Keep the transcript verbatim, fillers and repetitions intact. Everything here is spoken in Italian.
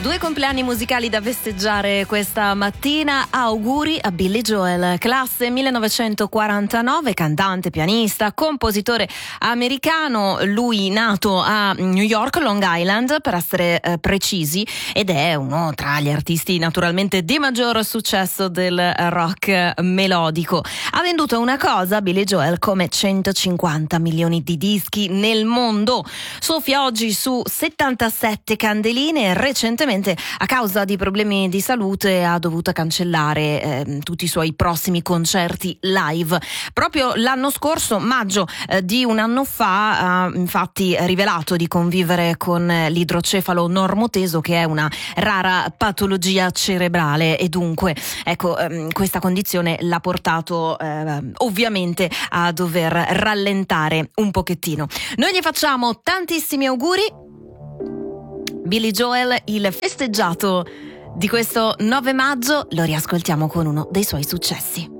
Due compleanni musicali da festeggiare questa mattina. Auguri a Billy Joel, classe millenovecentoquarantanove, cantante, pianista, compositore americano. Lui nato a New York, Long Island per essere eh, precisi, ed è uno tra gli artisti naturalmente di maggior successo del rock melodico. Ha venduto una cosa, Billy Joel, come centocinquanta milioni di dischi nel mondo. Soffia oggi su settantasette candeline e recentemente, a causa di problemi di salute, ha dovuto cancellare eh, tutti i suoi prossimi concerti live. Proprio l'anno scorso, maggio eh, di un anno fa, ha infatti rivelato di convivere con l'idrocefalo normoteso, che è una rara patologia cerebrale, e dunque ecco ehm, questa condizione l'ha portato eh, ovviamente a dover rallentare un pochettino. Noi gli facciamo tantissimi auguri. Billy Joel, il festeggiato di questo nove maggio, lo riascoltiamo con uno dei suoi successi.